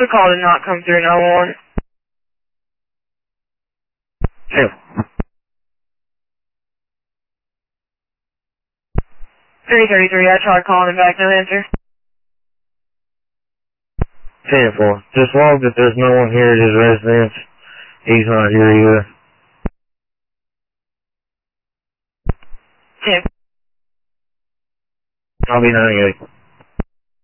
The call did not come through, no one. Hey. 333, I tried calling him back, no answer. 10-4. Just log that there's no one here at his residence. He's not here either. 10. I'll be 98.